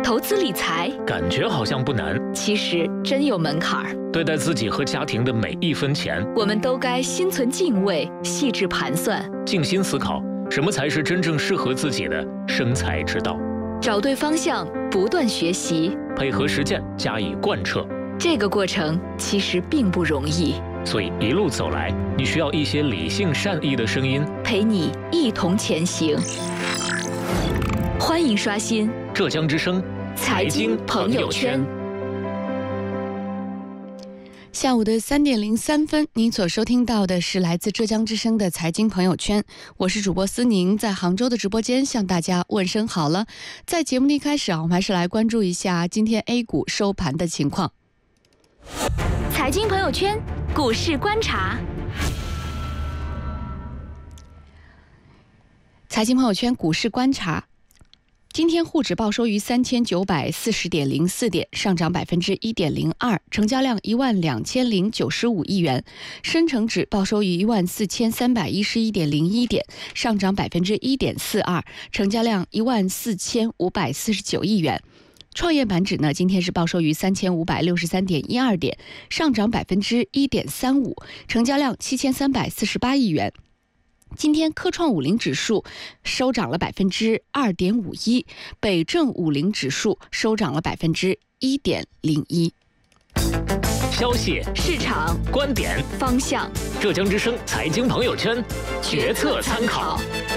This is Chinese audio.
投资理财感觉好像不难， 其实真有门槛儿。 对待自己和家庭的每一分钱， 我们都该心存敬畏，细致盘算， 静心思考，什么才是真正适合自己的生财之道。 找对方向，不断学习， 配合实践加以贯彻。 这个过程其实并不容易， 所以一路走来，你需要一些理性善意的声音， 陪你一同前行。欢迎刷新浙江之声财经朋友圈。 下午的3点03分，您所收听到的是来自浙江之声的财经朋友圈，我是主播思宁，在杭州的直播间向大家问声好了。在节目的一开始我们还是来关注一下今天 A 股收盘的情况。 财经朋友圈，股市观察。 财经朋友圈股市观察。今天沪指报收于3940.04点，上涨1.02%，成交量12095亿元；深成指报收于14311.01点，上涨1.42%，成交量14549亿元。创业板指呢，今天是报收于3563.12点，上涨1.35%，成交量7348亿元。今天科创50指数收涨了2.51%，北证50指数收涨了1.01%。 消息、 市场、 观点、 方向， 浙江之声财经朋友圈，决策参考。